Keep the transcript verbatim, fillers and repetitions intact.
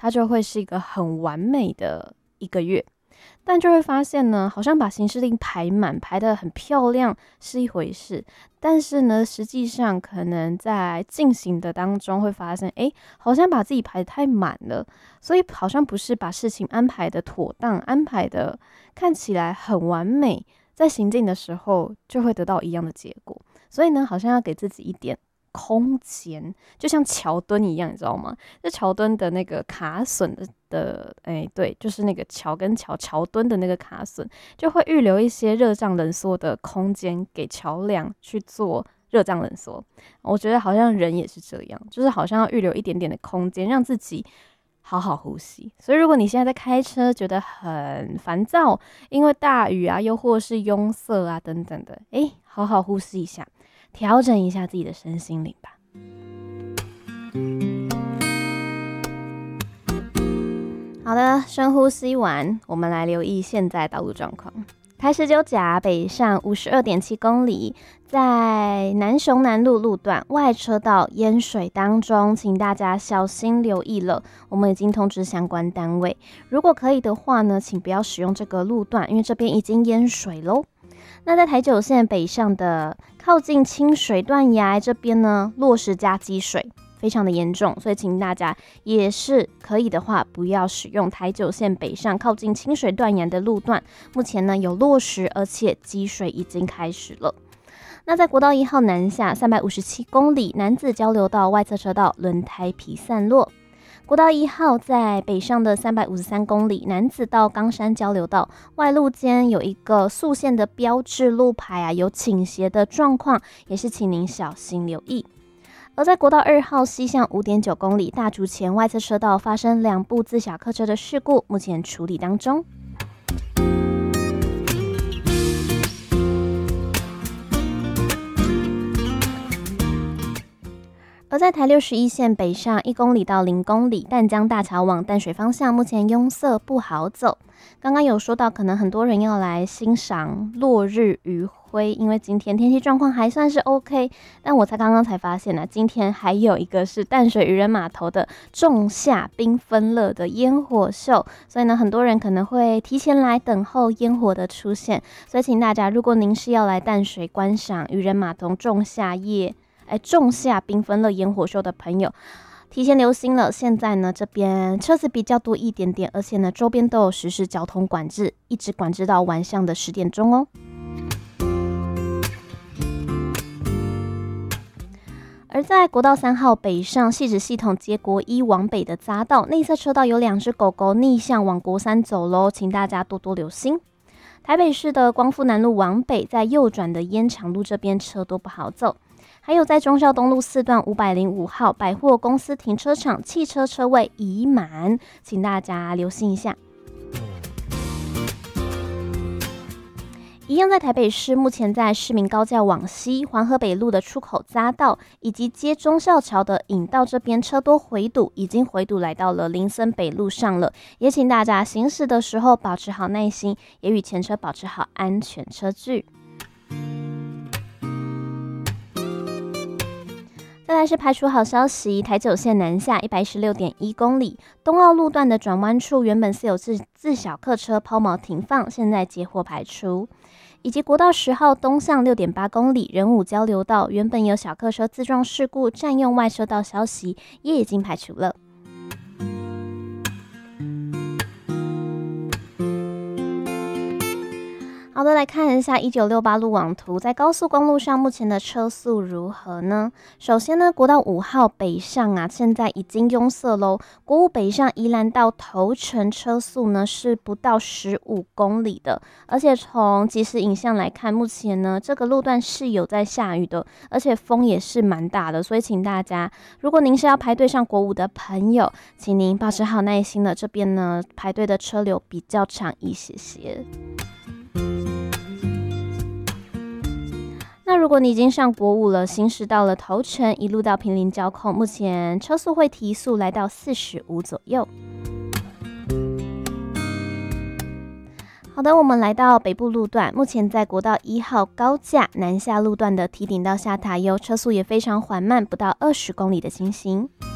它就会是一个很完美的一个月。但就会发现呢，好像把行事历排满，排得很漂亮是一回事，但是呢，实际上可能在进行的当中会发现，诶，好像把自己排得太满了，所以好像不是把事情安排的妥当，安排的看起来很完美，在行进的时候就会得到一样的结果。所以呢，好像要给自己一点空间，就像桥墩一样，你知道吗？这桥墩的那个卡榫的的，哎，对，就是那个桥跟桥桥墩的那个卡榫，就会预留一些热胀冷缩的空间给桥梁去做热胀冷缩。我觉得好像人也是这样，就是好像要预留一点点的空间，让自己好好呼吸。所以如果你现在在开车觉得很烦躁，因为大雨啊，又或是拥塞啊等等的，哎，好好呼吸一下，调整一下自己的身心灵吧。好的，深呼吸完，我们来留意现在道路状况。台十九甲北上五十二点七公里，在南雄南路路段外车道淹水当中，请大家小心留意了。我们已经通知相关单位，如果可以的话呢，请不要使用这个路段，因为这边已经淹水喽。那在台九线北上的靠近清水断崖这边呢，落石加积水非常的严重，所以请大家也是可以的话，不要使用台九线北上靠近清水断崖的路段。目前呢有落石，而且积水已经开始了。那在国道一号南下三百五十七公里，南子交流道外侧车道轮胎皮散落。国道一号在北上的三百五十三公里，南子到冈山交流道外路间有一个速线的标志路牌啊，有倾斜的状况，也是请您小心留意。而在国道二号西向五点九公里，大竹前外侧车道发生两部自小客车的事故，目前处理当中。而在台六十一线北上一公里到零公里，淡江大桥往淡水方向目前拥塞不好走。刚刚有说到，可能很多人要来欣赏落日余晖，因为今天天气状况还算是 OK。但我才刚刚才发现呢、啊，今天还有一个是淡水渔人码头的仲夏缤纷乐的烟火秀，所以呢，很多人可能会提前来等候烟火的出现。所以请大家，如果您是要来淡水观赏渔人码头仲夏夜。哎，仲夏缤纷乐烟火秀的朋友，提前留心了。现在呢，这边车子比较多一点点，而且呢，周边都有实施交通管制，一直管制到晚上的十点钟哦。而在国道三号北上汐止系统接国一往北的匝道内侧车道，有两只狗狗逆向往国三走喽，请大家多多留心。台北市的光复南路往北，在右转的烟厂路这边车多不好走。还有在忠孝东路四段五百零五号百货公司停车场汽车车位已满，请大家留心一下。一样在台北市，目前在市民高架往西环河北路的出口匝道以及接忠孝桥的引道这边车多回堵，已经回堵来到了林森北路上了，也请大家行驶的时候保持好耐心，也与前车保持好安全车距。再来是排除好消息，台九线南下一百一十六点一公里，东澳路段的转弯处原本是有自自小客车抛锚停放，现在接获排除。以及国道十号东向六点八公里，仁武交流道原本有小客车自撞事故占用外车道消息，也已经排除了。好的，来看一下一九六八路网图，在高速公路上目前的车速如何呢？首先呢，国道五号北上啊，现在已经拥塞喽。国五北上宜兰到头城车速呢是不到十五公里的，而且从即时影像来看，目前呢这个路段是有在下雨的，而且风也是蛮大的，所以请大家，如果您是要排队上国五的朋友，请您保持好耐心的，这边呢排队的车流比较长一些些。那如果你已经上国五了，行驶到了头城，一路到坪林交控，目前车速会提速来到四十五左右。好的，我们来到北部路段，目前在国道一号高架南下路段的堤顶到下塔悠，车速也非常缓慢，不到二十公里的情形。